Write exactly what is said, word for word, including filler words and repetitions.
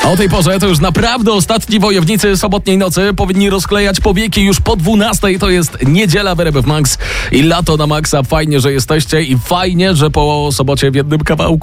O tej porze to już naprawdę ostatni wojownicy sobotniej nocy powinni rozklejać powieki już po dwunastej. To jest niedziela w R F Max i lato na maksa. Fajnie, że jesteście i fajnie, że po sobocie w jednym kawałku.